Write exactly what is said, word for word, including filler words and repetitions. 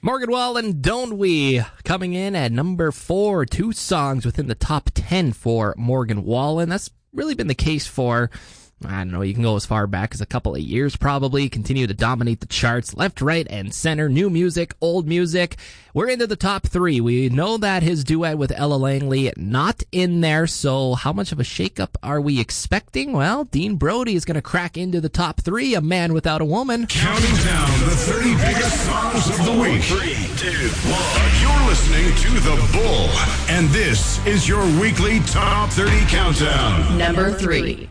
Morgan Wallen, Don't We? Coming in at number four, two songs within the top ten for Morgan Wallen. That's really been the case for, I don't know, you can go as far back as a couple of years probably. Continue to dominate the charts, left, right, and center. New music, old music. We're into the top three. We know that his duet with Ella Langley not in there, so how much of a shakeup are we expecting? Well, Dean Brody is going to crack into the top three, A Man Without a Woman. Counting down the thirty biggest songs of the week. Three, two, one. You're listening to The Bull, and this is your weekly Top thirty Countdown. Number three.